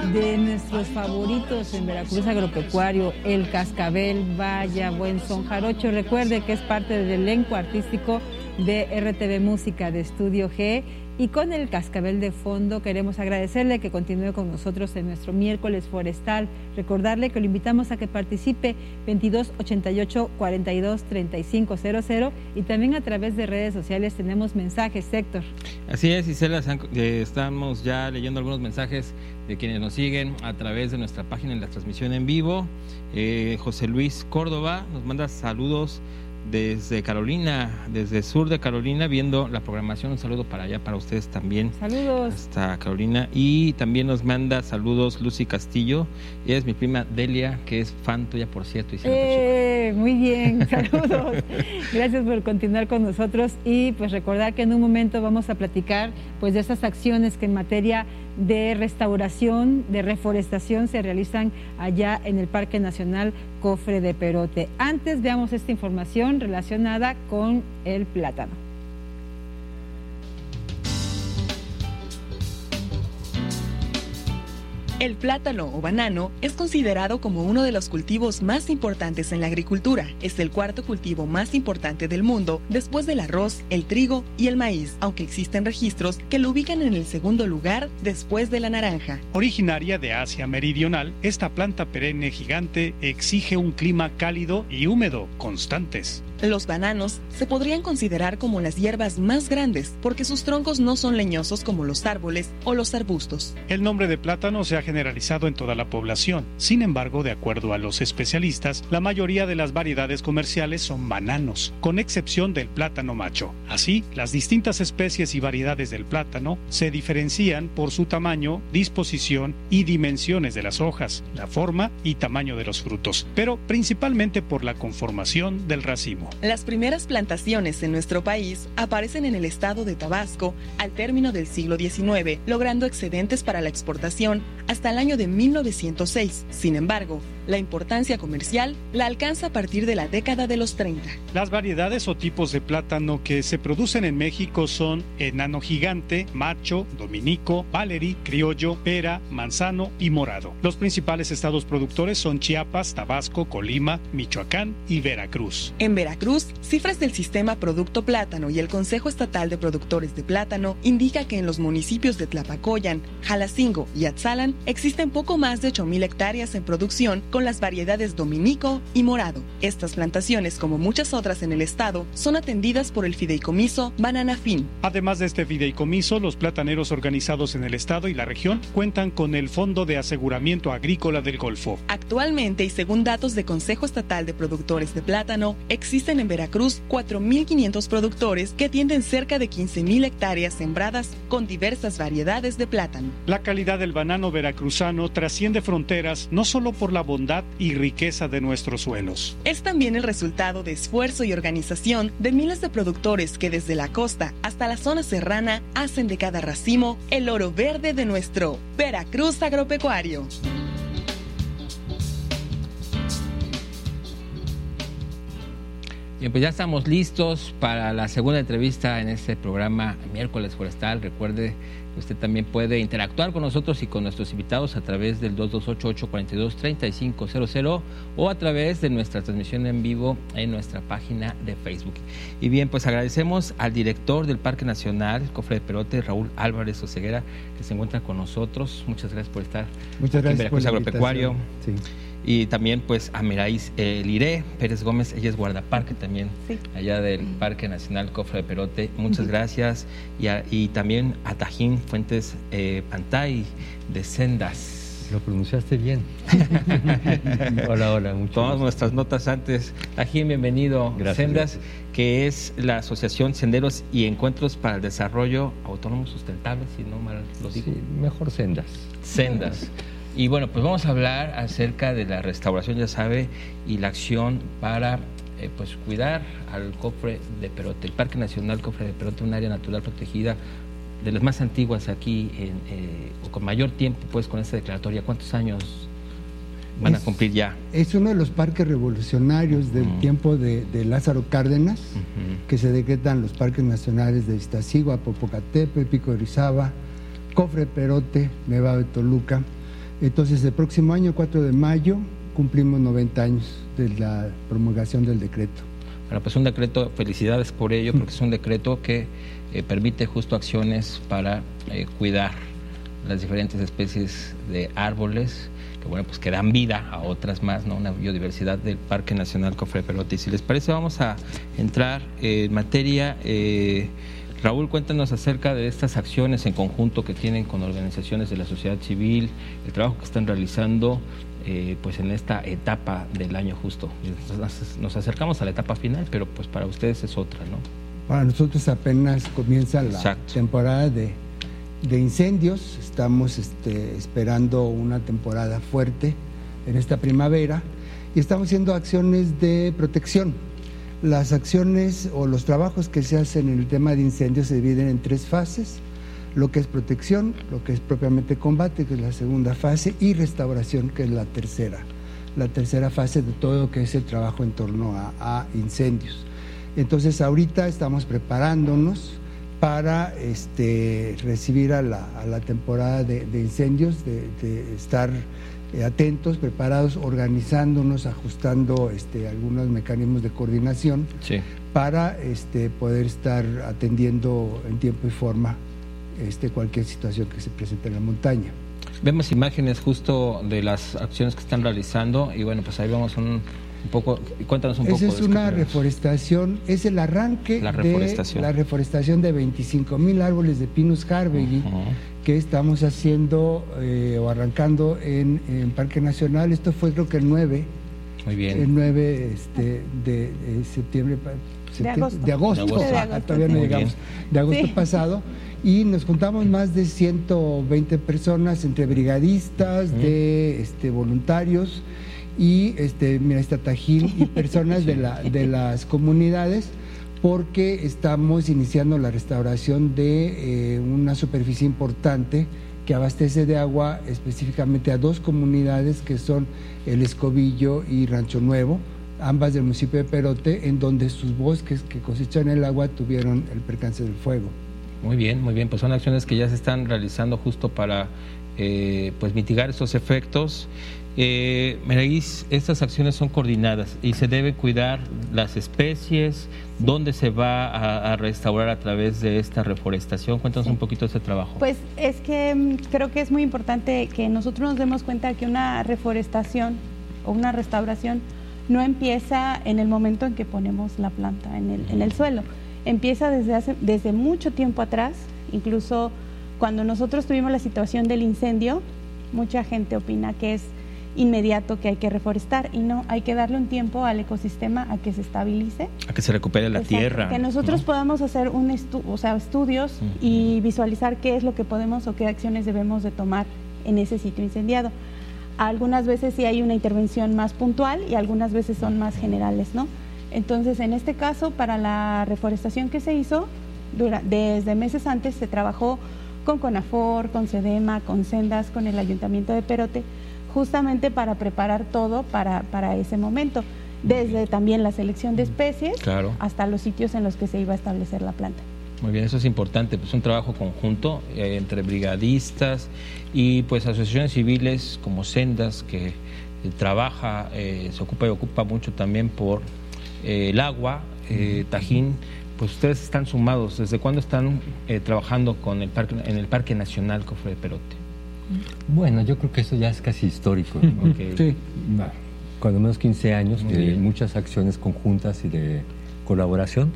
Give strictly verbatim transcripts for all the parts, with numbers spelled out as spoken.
de nuestros favoritos en Veracruz agropecuario, el cascabel. Vaya buen son jarocho. Recuerde que es parte del elenco artístico de R T V Música de Estudio G. Y con el cascabel de fondo queremos agradecerle que continúe con nosotros en nuestro miércoles forestal. Recordarle que lo invitamos a que participe veintidós ochenta y ocho, cuarenta y dos, treinta y cinco cero cero, y también a través de redes sociales tenemos mensajes, Héctor. Así es, Isela, eh, estamos ya leyendo algunos mensajes de quienes nos siguen a través de nuestra página en la transmisión en vivo. Eh, José Luis Córdoba nos manda saludos desde Carolina, desde el sur de Carolina, viendo la programación. Un saludo para allá, para ustedes también. Saludos. Hasta Carolina. Y también nos manda saludos Lucy Castillo. Ella es mi prima Delia, que es fan tuya, por cierto. Y eh, muy bien, saludos. Gracias por continuar con nosotros. Y pues recordar que en un momento vamos a platicar pues de esas acciones que en materia de restauración, de reforestación se realizan allá en el Parque Nacional Cofre de Perote. Antes veamos esta información relacionada con el plátano. El plátano o banano es considerado como uno de los cultivos más importantes en la agricultura. Es el cuarto cultivo más importante del mundo después del arroz, el trigo y el maíz, aunque existen registros que lo ubican en el segundo lugar después de la naranja. Originaria de Asia Meridional, esta planta perenne gigante exige un clima cálido y húmedo constantes. Los bananos se podrían considerar como las hierbas más grandes porque sus troncos no son leñosos como los árboles o los arbustos. El nombre de plátano se ha generalizado en toda la población. Sin embargo, de acuerdo a los especialistas, la mayoría de las variedades comerciales son bananos, con excepción del plátano macho. Así, las distintas especies y variedades del plátano se diferencian por su tamaño, disposición y dimensiones de las hojas, la forma y tamaño de los frutos, pero principalmente por la conformación del racimo. Las primeras plantaciones en nuestro país aparecen en el estado de Tabasco al término del siglo diecinueve, logrando excedentes para la exportación hasta el año de mil novecientos seis. Sin embargo, la importancia comercial la alcanza a partir de la década de los treinta. Las variedades o tipos de plátano que se producen en México son enano gigante, macho, dominico, Valery, criollo, pera, manzano y morado. Los principales estados productores son Chiapas, Tabasco, Colima, Michoacán y Veracruz. En Veracruz, cifras del Sistema Producto Plátano y el Consejo Estatal de Productores de Plátano indica que en los municipios de Tlapacoyan, Jalacingo y Atzalan existen poco más de ocho mil hectáreas en producción con las variedades dominico y morado. Estas plantaciones, como muchas otras en el estado, son atendidas por el fideicomiso Bananafin. Además de este fideicomiso, los plataneros organizados en el estado y la región cuentan con el Fondo de Aseguramiento Agrícola del Golfo. Actualmente, y según datos de Consejo Estatal de Productores de Plátano, existen en Veracruz cuatro mil quinientos productores que atienden cerca de quince mil hectáreas sembradas con diversas variedades de plátano. La calidad del banano veracruzano trasciende fronteras no solo por la bondad y riqueza de nuestros suelos. Es también el resultado de esfuerzo y organización de miles de productores que desde la costa hasta la zona serrana hacen de cada racimo el oro verde de nuestro Veracruz agropecuario. Bien, pues ya estamos listos para la segunda entrevista en este programa Miércoles Forestal. Recuerde que usted también puede interactuar con nosotros y con nuestros invitados a través del dos dos ocho, ocho cuatro dos, tres cinco cero cero o a través de nuestra transmisión en vivo en nuestra página de Facebook. Y bien, pues agradecemos al director del Parque Nacional Cofre de Perote, Raúl Álvarez Oseguera, que se encuentra con nosotros. Muchas gracias por estar Muchas aquí en gracias Veracruz por la Agropecuario. Sí. Y también pues a Miraís eh, Liré Pérez Gómez, ella es guardaparque también, sí, allá del Parque Nacional Cofre de Perote. Muchas uh-huh. gracias. Y, a, y también a Tajín Fuentes eh, Pantay de Sendas. Lo pronunciaste bien. Hola, hola. Mucho Todas gusto. Nuestras notas antes. Tajín, bienvenido. Gracias. Sendas, que es la Asociación Senderos y Encuentros para el Desarrollo Autónomo Sustentable, si no mal lo digo. Sí, mejor Sendas. Sendas. Y bueno, pues vamos a hablar acerca de la restauración, ya sabe, y la acción para eh, pues cuidar al Cofre de Perote. El Parque Nacional Cofre de Perote, un área natural protegida de las más antiguas aquí, en, eh, o con mayor tiempo pues con esta declaratoria. ¿Cuántos años van es, a cumplir ya? Es uno de los parques revolucionarios del uh-huh. tiempo de, de Lázaro Cárdenas, uh-huh. que se decretan los parques nacionales de Iztaccíhuatl, Popocatépetl, Pico de Orizaba, Cofre de Perote, Nevado de Toluca. Entonces, el próximo año, cuatro de mayo, cumplimos noventa años de la promulgación del decreto. Bueno, pues un decreto, felicidades por ello, porque es un decreto que eh, permite justo acciones para eh, cuidar las diferentes especies de árboles, que bueno, pues que dan vida a otras más, ¿no? Una biodiversidad del Parque Nacional Cofre de Perote. Y si les parece, vamos a entrar en materia. Eh, Raúl, cuéntanos acerca de estas acciones en conjunto que tienen con organizaciones de la sociedad civil, el trabajo que están realizando eh, pues en esta etapa del año justo. Nos acercamos a la etapa final, pero pues para ustedes es otra, ¿no? Para nosotros apenas comienza la Exacto. temporada de, de incendios. Estamos este, esperando una temporada fuerte en esta primavera y estamos haciendo acciones de protección. Las acciones o los trabajos que se hacen en el tema de incendios se dividen en tres fases: lo que es protección, lo que es propiamente combate, que es la segunda fase, y restauración, que es la tercera, la tercera fase de todo lo que es el trabajo en torno a, a incendios. Entonces, ahorita estamos preparándonos para este, recibir a la, a la temporada de, de incendios, de, de estar eh, atentos, preparados, organizándonos, ajustando este, algunos mecanismos de coordinación sí. para este, poder estar atendiendo en tiempo y forma este, cualquier situación que se presente en la montaña. Vemos imágenes justo de las acciones que están realizando y bueno, pues ahí vamos un... Un poco, cuéntanos un Esa poco. Esa es una reforestación, es el arranque la reforestación. de la reforestación de veinticinco mil árboles de Pinus harvey uh-huh. que estamos haciendo eh, o arrancando en, en Parque Nacional. Esto fue creo que el nueve, Muy bien. el nueve este, de, de septiembre, septiembre de agosto, de agosto, de agosto. De agosto. todavía no Muy llegamos, bien. de agosto sí. pasado. Y nos juntamos más de ciento veinte personas entre brigadistas, uh-huh. de este, voluntarios. Y este, mira, está Tajín y personas de, la, de las comunidades, porque estamos iniciando la restauración de eh, una superficie importante que abastece de agua específicamente a dos comunidades que son El Escobillo y Rancho Nuevo, ambas del municipio de Perote, en donde sus bosques que cosechan el agua tuvieron el percance del fuego. Muy bien, muy bien, pues son acciones que ya se están realizando justo para eh, pues mitigar esos efectos. Eh, Meraguis, estas acciones son coordinadas y se debe cuidar las especies, dónde se va a, a restaurar a través de esta reforestación. Cuéntanos sí. un poquito de este trabajo. Pues es que creo que es muy importante que nosotros nos demos cuenta que una reforestación o una restauración no empieza en el momento en que ponemos la planta en el, en el suelo, empieza desde, hace, desde mucho tiempo atrás. Incluso cuando nosotros tuvimos la situación del incendio, mucha gente opina que es inmediato que hay que reforestar y no, hay que darle un tiempo al ecosistema a que se estabilice, a que se recupere la Exacto, tierra, que nosotros ¿no? podamos hacer un estu o sea, estudios uh-huh. y visualizar qué es lo que podemos o qué acciones debemos de tomar en ese sitio incendiado. Algunas veces sí hay una intervención más puntual y algunas veces son más generales, ¿no? Entonces, en este caso, para la reforestación que se hizo, dura, desde meses antes se trabajó con CONAFOR, con SEDEMA, con Sendas, con el Ayuntamiento de Perote, justamente para preparar todo para, para ese momento, desde también la selección de especies claro. hasta los sitios en los que se iba a establecer la planta. Muy bien, eso es importante, pues un trabajo conjunto eh, entre brigadistas y pues asociaciones civiles como Sendas, que eh, trabaja, eh, se ocupa y ocupa mucho también por eh, el agua, eh, Tajín. Pues ustedes están sumados. ¿Desde cuándo están eh, trabajando con el parque, en el Parque Nacional Cofre de Perote? Bueno, yo creo que eso ya es casi histórico, ¿no? Okay. Sí. Cuando menos quince años Muy de bien. muchas acciones conjuntas y de colaboración,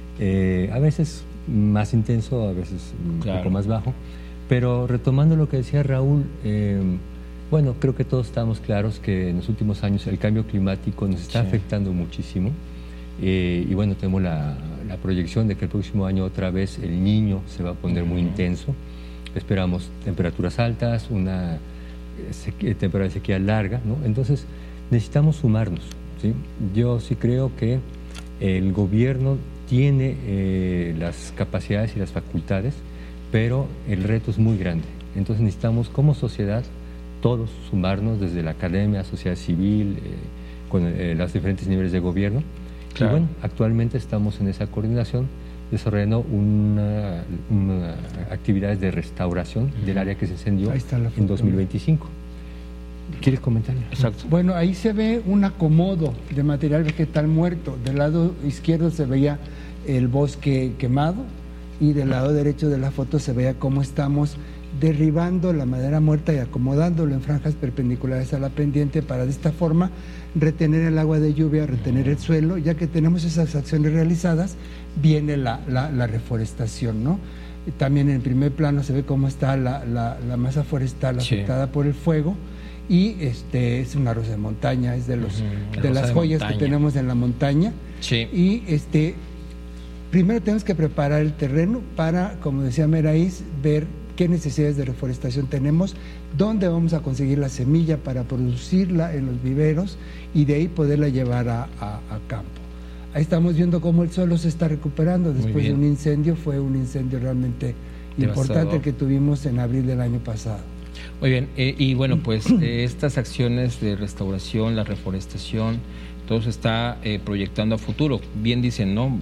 eh, a veces más intenso, a veces claro. un poco más bajo, pero retomando lo que decía Raúl, eh, bueno, creo que todos estamos claros que en los últimos años el cambio climático nos está sí. afectando muchísimo, eh, y bueno, tenemos la, la proyección de que el próximo año otra vez el Niño se va a poner muy intenso. Esperamos temperaturas altas, una sequía, temporada de sequía larga, ¿no? Entonces necesitamos sumarnos, ¿sí? Yo sí creo que el gobierno tiene eh, las capacidades y las facultades, pero el reto es muy grande. Entonces necesitamos como sociedad todos sumarnos, desde la academia, sociedad civil, eh, con eh, los diferentes niveles de gobierno. Claro. Y bueno, actualmente estamos en esa coordinación, desarrollando una, una actividades de restauración uh-huh. del área que se incendió en dos mil veinticinco. ¿Quieres comentar? Exacto. Bueno, ahí se ve un acomodo de material vegetal muerto. Del lado izquierdo se veía el bosque quemado y del lado derecho de la foto se veía cómo estamos derribando la madera muerta y acomodándolo en franjas perpendiculares a la pendiente para de esta forma retener el agua de lluvia, retener el suelo. Ya que tenemos esas acciones realizadas, viene la, la, la reforestación, ¿no? También en el primer plano se ve cómo está la, la, la masa forestal afectada sí. por el fuego. Y este es una rosa de montaña, es de los uh-huh. de las joyas de que tenemos en la montaña. Sí. Y este primero tenemos que preparar el terreno para, como decía Meraís, ver qué necesidades de reforestación tenemos, dónde vamos a conseguir la semilla para producirla en los viveros y de ahí poderla llevar a, a, a campo. Ahí estamos viendo cómo el suelo se está recuperando después de un incendio. Fue un incendio realmente importante el que tuvimos en abril del año pasado. Muy bien, eh, y bueno, pues eh, estas acciones de restauración, la reforestación, todo se está eh, proyectando a futuro. Bien dicen, ¿no?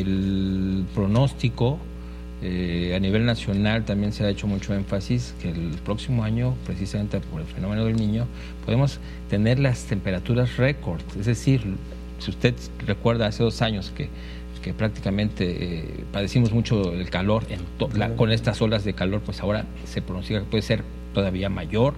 El pronóstico eh, a nivel nacional también se ha hecho mucho énfasis que el próximo año, precisamente por el fenómeno del Niño, podemos tener las temperaturas récord. Es decir, si usted recuerda hace dos años que que prácticamente eh, padecimos mucho el calor en to- la, con estas olas de calor, pues ahora se pronostica que puede ser todavía mayor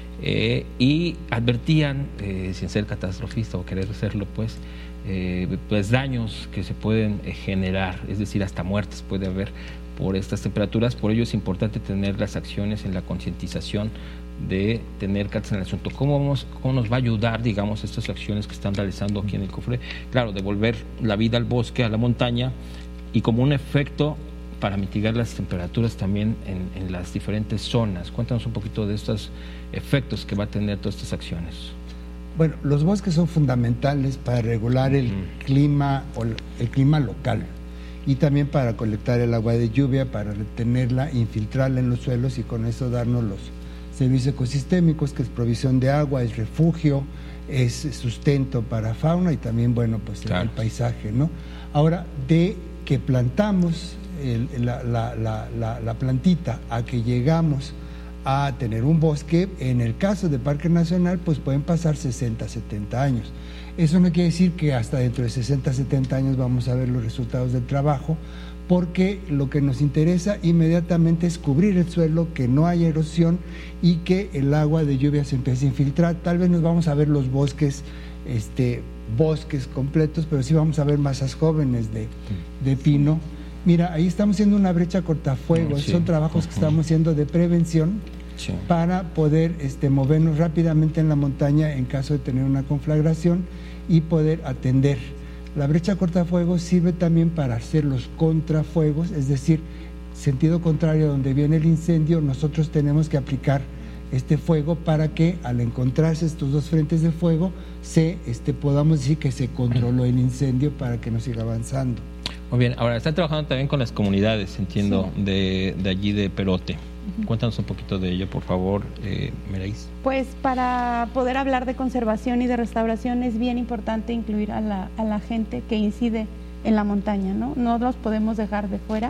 eh, y advertían, eh, sin ser catastrofista o querer hacerlo, pues, eh, pues daños que se pueden eh, generar, es decir, hasta muertes puede haber por estas temperaturas. Por ello es importante tener las acciones en la concientización de tener cartas en el asunto. ¿Cómo, vamos, ¿Cómo nos va a ayudar, digamos, estas acciones que están realizando aquí en el Cofre? Claro, devolver la vida al bosque, a la montaña, y como un efecto para mitigar las temperaturas también en, en las diferentes zonas. Cuéntanos un poquito de estos efectos que va a tener todas estas acciones. Bueno, los bosques son fundamentales para regular el mm. clima, el clima local, y también para colectar el agua de lluvia, para retenerla, infiltrarla en los suelos y con eso darnos los servicios ecosistémicos, que es provisión de agua, es refugio, es sustento para fauna y también, bueno, pues claro. el paisaje, ¿no? Ahora, de que plantamos el, la, la, la, la, la plantita a que llegamos a tener un bosque, en el caso de Parque Nacional, pues pueden pasar sesenta, setenta años. Eso no quiere decir que hasta dentro de sesenta, setenta años vamos a ver los resultados del trabajo, porque lo que nos interesa inmediatamente es cubrir el suelo, que no haya erosión y que el agua de lluvia se empiece a infiltrar. Tal vez nos vamos a ver los bosques, este, bosques completos, pero sí vamos a ver masas jóvenes de, de pino. Mira, ahí estamos haciendo una brecha cortafuegos, sí. son trabajos que estamos haciendo de prevención sí. para poder este, movernos rápidamente en la montaña en caso de tener una conflagración y poder atender. La brecha cortafuegos sirve también para hacer los contrafuegos, es decir, sentido contrario donde viene el incendio, nosotros tenemos que aplicar este fuego para que al encontrarse estos dos frentes de fuego se este, podamos decir que se controló el incendio para que no siga avanzando. Muy bien, ahora están trabajando también con las comunidades, entiendo, sí. de, de allí de Perote. Uh-huh. Cuéntanos un poquito de ello, por favor, eh, Meraís. Pues para poder hablar de conservación y de restauración es bien importante incluir a la, a la gente que incide en la montaña, ¿no? No los podemos dejar de fuera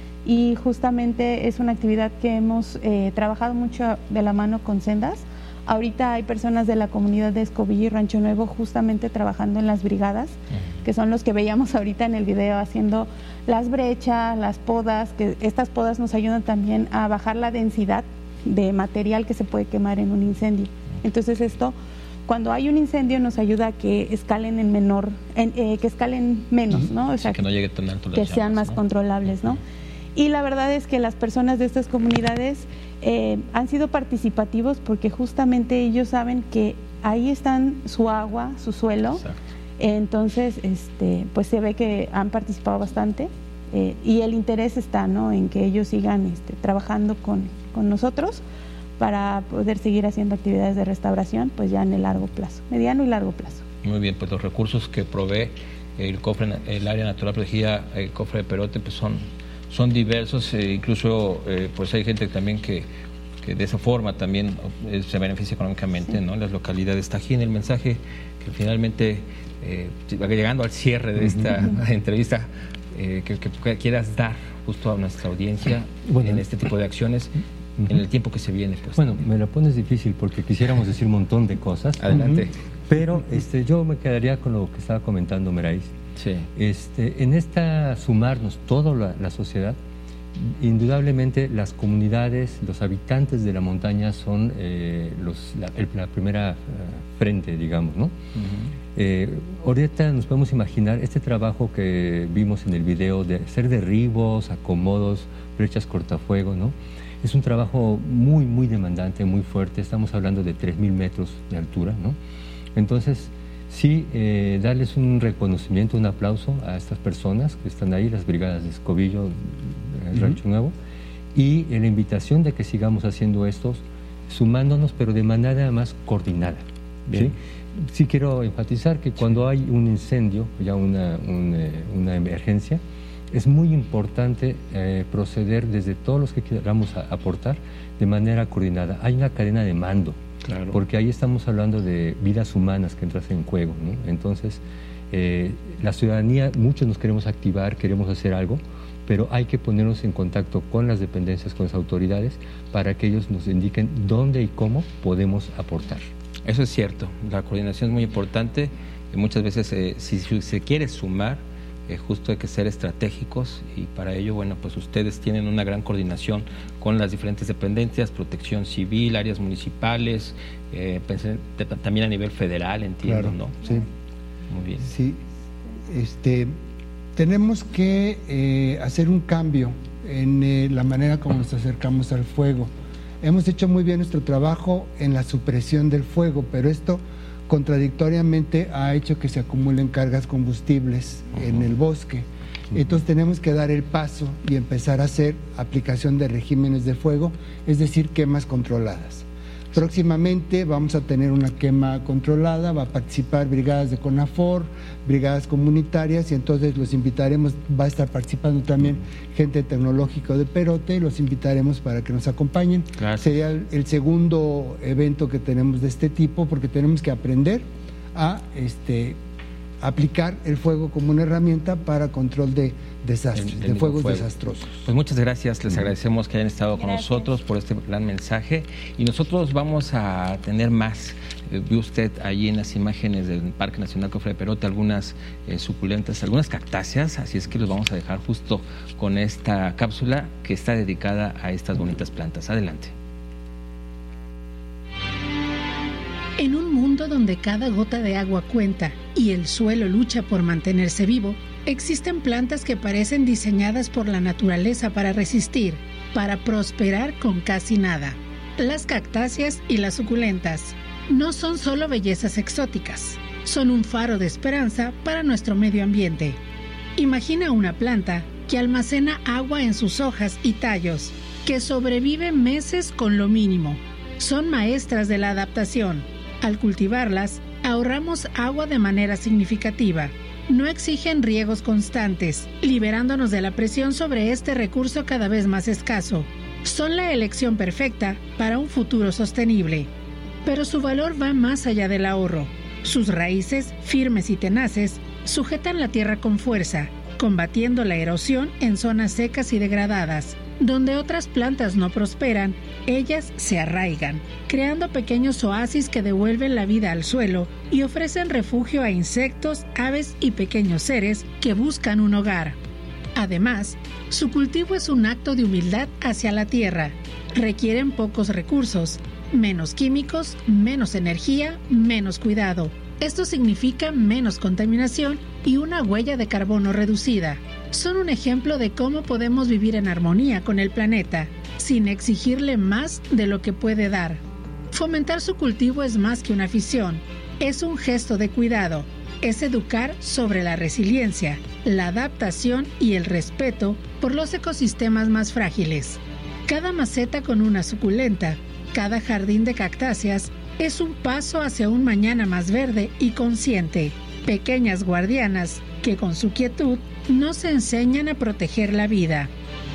y justamente es una actividad que hemos eh, trabajado mucho de la mano con Sendas. Ahorita hay personas de la comunidad de Escobillo y Rancho Nuevo justamente trabajando en las brigadas, uh-huh. que son los que veíamos ahorita en el video haciendo las brechas, las podas, que estas podas nos ayudan también a bajar la densidad de material que se puede quemar en un incendio. Entonces esto, cuando hay un incendio, nos ayuda a que escalen en menor, en, eh, que escalen menos, ¿no? O sea, sí, que no llegue tan alto las que llamas, sean más ¿no? controlables, ¿no? Uh-huh. Y la verdad es que las personas de estas comunidades eh, han sido participativos porque justamente ellos saben que ahí están su agua, su suelo. Exacto. Entonces, este, pues se ve que han participado bastante eh, y el interés está, ¿no?, en que ellos sigan este, trabajando con, con nosotros para poder seguir haciendo actividades de restauración, pues ya en el largo plazo, mediano y largo plazo. Muy bien, pues los recursos que provee el cofre, el área natural protegida, el Cofre de Perote, pues son son diversos, eh, incluso eh, pues hay gente también que, que de esa forma también eh, se beneficia económicamente, sí. ¿no? Las localidades. Está aquí en el mensaje que finalmente, eh, llegando al cierre de esta uh-huh. entrevista, eh, que, que quieras dar justo a nuestra audiencia bueno, en este tipo de acciones uh-huh. en el tiempo que se viene. Pues, bueno, también. me la pones difícil porque quisiéramos decir un montón de cosas. Adelante. Uh-huh. Pero este, yo me quedaría con lo que estaba comentando Merais. Sí. Este, en esta sumarnos toda la, la sociedad, indudablemente las comunidades, los habitantes de la montaña son eh, los, la, el, la primera uh, frente, digamos, ¿no? Uh-huh. Eh, ahorita nos podemos imaginar este trabajo que vimos en el video de hacer derribos, acomodos, brechas cortafuego, ¿no? Es un trabajo muy, muy demandante, muy fuerte. Estamos hablando de tres mil metros de altura, ¿no? Entonces, sí, eh, darles un reconocimiento, un aplauso a estas personas que están ahí, las brigadas de Escobillo, el Rancho uh-huh. Nuevo, y la invitación de que sigamos haciendo estos, sumándonos, pero de manera más coordinada. Bien. ¿Sí? Sí quiero enfatizar que cuando hay un incendio, ya una, una, una emergencia, es muy importante eh, proceder desde todos los que queramos a, aportar de manera coordinada. Hay una cadena de mando, claro. porque ahí estamos hablando de vidas humanas que entran en juego, ¿no? Entonces, eh, la ciudadanía, muchos nos queremos activar, queremos hacer algo, pero hay que ponernos en contacto con las dependencias, con las autoridades, para que ellos nos indiquen dónde y cómo podemos aportar. Eso es cierto, la coordinación es muy importante. Muchas veces, eh, si se quiere sumar, eh, justo hay que ser estratégicos, y para ello, bueno, pues ustedes tienen una gran coordinación con las diferentes dependencias, protección civil, áreas municipales, eh, pensé, también a nivel federal, entiendo, claro, ¿no? Sí. Muy bien. Sí, este, tenemos que eh, hacer un cambio en eh, la manera como nos acercamos al fuego. Hemos hecho muy bien nuestro trabajo en la supresión del fuego, pero esto contradictoriamente ha hecho que se acumulen cargas combustibles uh-huh. en el bosque. Uh-huh. Entonces tenemos que dar el paso y empezar a hacer aplicación de regímenes de fuego, es decir, quemas controladas. Próximamente vamos a tener una quema controlada, va a participar brigadas de CONAFOR, brigadas comunitarias, y entonces los invitaremos, va a estar participando también gente tecnológica de Perote, los invitaremos para que nos acompañen. Gracias. Sería el, el segundo evento que tenemos de este tipo, porque tenemos que aprender a este, aplicar el fuego como una herramienta para control de desastres, el, el de fuegos fuego. desastrosos. Pues muchas gracias, les agradecemos que hayan estado con gracias. nosotros por este gran mensaje, y nosotros vamos a tener más. Eh, vio usted allí en las imágenes del Parque Nacional Cofre de Perote algunas eh, suculentas, algunas cactáceas, así es que los vamos a dejar justo con esta cápsula que está dedicada a estas bonitas plantas. Adelante. En un mundo donde cada gota de agua cuenta y el suelo lucha por mantenerse vivo, existen plantas que parecen diseñadas por la naturaleza para resistir, para prosperar con casi nada. Las cactáceas y las suculentas no son solo bellezas exóticas, son un faro de esperanza para nuestro medio ambiente. Imagina una planta que almacena agua en sus hojas y tallos, que sobrevive meses con lo mínimo. Son maestras de la adaptación. Al cultivarlas, ahorramos agua de manera significativa. No exigen riegos constantes, liberándonos de la presión sobre este recurso cada vez más escaso. Son la elección perfecta para un futuro sostenible. Pero su valor va más allá del ahorro. Sus raíces, firmes y tenaces, sujetan la tierra con fuerza, combatiendo la erosión en zonas secas y degradadas. Donde otras plantas no prosperan, ellas se arraigan, creando pequeños oasis que devuelven la vida al suelo y ofrecen refugio a insectos, aves y pequeños seres que buscan un hogar. Además, su cultivo es un acto de humildad hacia la tierra. Requieren pocos recursos, menos químicos, menos energía, menos cuidado. Esto significa menos contaminación y una huella de carbono reducida. Son un ejemplo de cómo podemos vivir en armonía con el planeta, sin exigirle más de lo que puede dar. Fomentar su cultivo es más que una afición, es un gesto de cuidado, es educar sobre la resiliencia, la adaptación y el respeto por los ecosistemas más frágiles. Cada maceta con una suculenta, cada jardín de cactáceas, es un paso hacia un mañana más verde y consciente. Pequeñas guardianas que con su quietud nos enseñan a proteger la vida.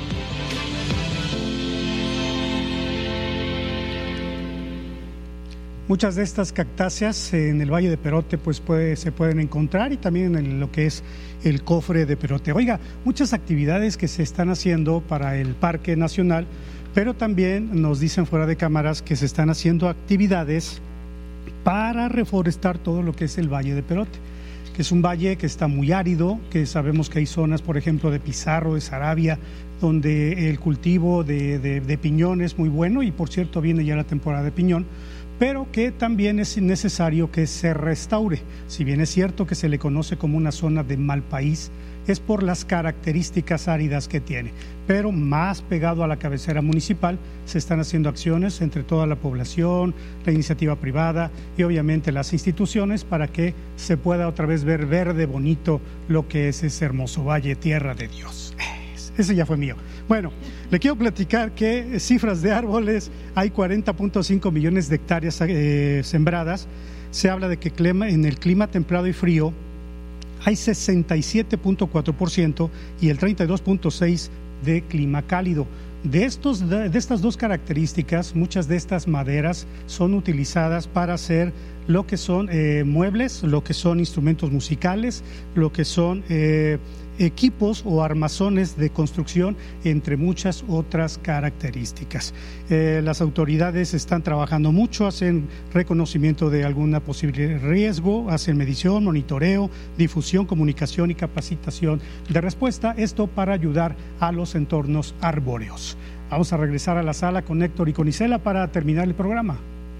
Muchas de estas cactáceas en el Valle de Perote pues puede, se pueden encontrar, y también en lo que es el Cofre de Perote. Oiga, muchas actividades que se están haciendo para el Parque Nacional, pero también nos dicen fuera de cámaras que se están haciendo actividades para reforestar todo lo que es el Valle de Perote, que es un valle que está muy árido, que sabemos que hay zonas, por ejemplo, de Pizarro, de Saravia, donde el cultivo de, de, de piñón es muy bueno, y por cierto viene ya la temporada de piñón, pero que también es necesario que se restaure. Si bien es cierto que se le conoce como una zona de mal país, es por las características áridas que tiene, pero más pegado a la cabecera municipal se están haciendo acciones entre toda la población, la iniciativa privada y obviamente las instituciones para que se pueda otra vez ver verde, bonito lo que es ese hermoso valle, tierra de Dios. Ese ya fue mío. Bueno, le quiero platicar que cifras de árboles, hay cuarenta punto cinco millones de hectáreas eh, sembradas. Se habla de que en el clima templado y frío hay sesenta y siete punto cuatro por ciento y el treinta y dos punto seis por ciento de clima cálido. De, estos, de, de estas dos características, muchas de estas maderas son utilizadas para hacer lo que son eh, muebles, lo que son instrumentos musicales, lo que son eh, equipos o armazones de construcción, entre muchas otras características. Eh, las autoridades están trabajando mucho, hacen reconocimiento de alguna posible riesgo, hacen medición, monitoreo, difusión, comunicación y capacitación de respuesta, esto para ayudar a los entornos arbóreos. Vamos a regresar a la sala con Héctor y con Isela para terminar el programa.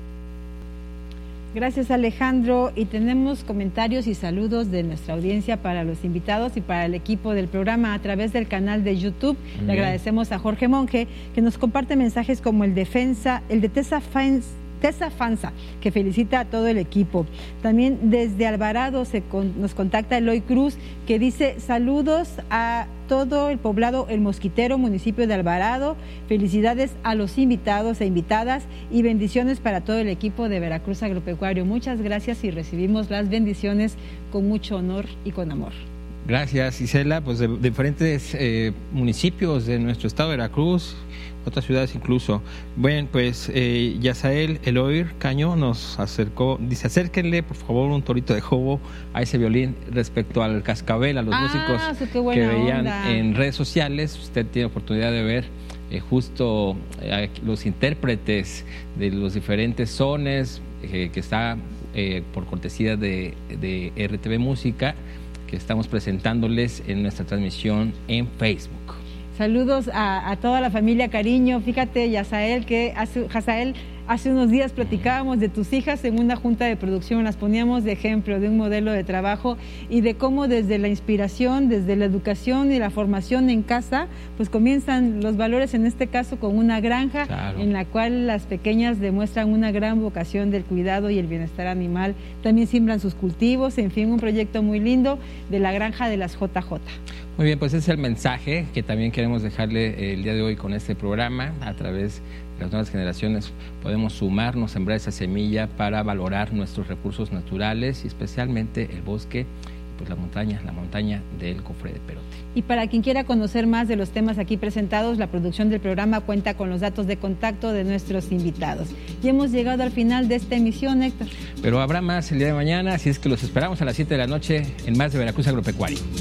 Gracias, Alejandro, y tenemos comentarios y saludos de nuestra audiencia para los invitados y para el equipo del programa a través del canal de YouTube. Bien. Le agradecemos a Jorge Monge, que nos comparte mensajes como el defensa, el de Tessa Fans, Tessa Fanza, que felicita a todo el equipo. También desde Alvarado se con, nos contacta Eloy Cruz, que dice saludos a todo el poblado El Mosquitero, municipio de Alvarado. Felicidades a los invitados e invitadas y bendiciones para todo el equipo de Veracruz Agropecuario. Muchas gracias y recibimos las bendiciones con mucho honor y con amor. Gracias, Isela. Pues de, de diferentes eh, municipios de nuestro estado de Veracruz, otras ciudades incluso. Bueno, pues eh, Yasael Eloy Caño nos acercó, dice, acérquenle por favor un torito de jobo a ese violín respecto al cascabel, a los ah, músicos que veían onda. En redes sociales. Usted tiene oportunidad de ver eh, justo eh, los intérpretes de los diferentes sones eh, que está eh, por cortesía de, de R T V Música, que estamos presentándoles en nuestra transmisión en Facebook. Saludos a, a toda la familia Cariño. Fíjate, Yasael, que hace, Yasael, hace unos días platicábamos de tus hijas en una junta de producción, las poníamos de ejemplo de un modelo de trabajo y de cómo desde la inspiración, desde la educación y la formación en casa, pues comienzan los valores, en este caso con una granja, claro, en la cual las pequeñas demuestran una gran vocación del cuidado y el bienestar animal. También siembran sus cultivos, en fin, un proyecto muy lindo de la granja de las J J. Muy bien, pues ese es el mensaje que también queremos dejarle el día de hoy con este programa. A través de las nuevas generaciones podemos sumarnos, sembrar esa semilla para valorar nuestros recursos naturales y especialmente el bosque, pues la montaña, la montaña del Cofre de Perote. Y para quien quiera conocer más de los temas aquí presentados, la producción del programa cuenta con los datos de contacto de nuestros invitados. Y hemos llegado al final de esta emisión, Héctor. Pero habrá más el día de mañana, así es que los esperamos a las siete de la noche en más de Veracruz Agropecuario.